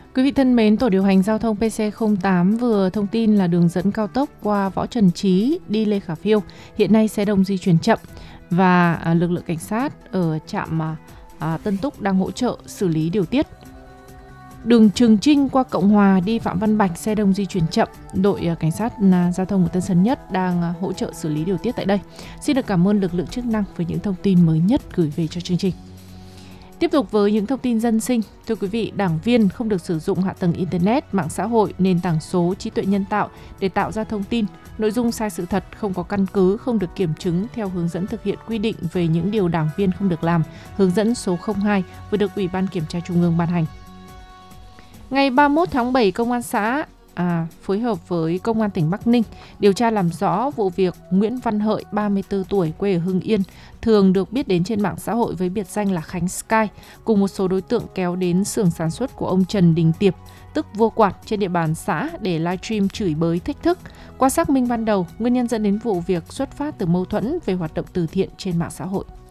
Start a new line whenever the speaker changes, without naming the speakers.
Quý vị thân mến, Tổ điều hành giao thông PC08 vừa thông tin là đường dẫn cao tốc qua Võ Trần Trí đi Lê Khả Phiêu hiện nay xe đông di chuyển chậm và lực lượng cảnh sát ở trạm Tân Túc đang hỗ trợ xử lý điều tiết. Đường Trường Chinh qua Cộng Hòa đi Phạm Văn Bạch xe đông di chuyển chậm, đội cảnh sát giao thông của Tân Sơn Nhất đang hỗ trợ xử lý điều tiết tại đây. Xin được cảm ơn lực lượng chức năng với những thông tin mới nhất gửi về cho chương trình. Tiếp tục với những thông tin dân sinh, thưa quý vị, đảng viên không được sử dụng hạ tầng Internet, mạng xã hội, nền tảng số, trí tuệ nhân tạo để tạo ra thông tin, nội dung sai sự thật, không có căn cứ, không được kiểm chứng theo hướng dẫn thực hiện quy định về những điều đảng viên không được làm, hướng dẫn số 02 vừa được Ủy ban Kiểm tra Trung ương ban hành. Ngày 31 tháng 7, Công an xã phối hợp với Công an tỉnh Bắc Ninh điều tra làm rõ vụ việc Nguyễn Văn Hợi, 34 tuổi, quê ở Hưng Yên, thường được biết đến trên mạng xã hội với biệt danh là Khánh Sky, cùng một số đối tượng kéo đến xưởng sản xuất của ông Trần Đình Tiệp, tức Vua Quạt, trên địa bàn xã để livestream chửi bới thách thức. Qua xác minh ban đầu, nguyên nhân dẫn đến vụ việc xuất phát từ mâu thuẫn về hoạt động từ thiện trên mạng xã hội.